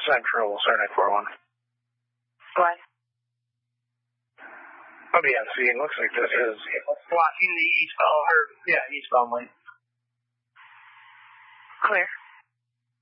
Central, Cernet 41. What? Oh, yeah, see, it looks like this is blocking the eastbound, eastbound lane. Clear.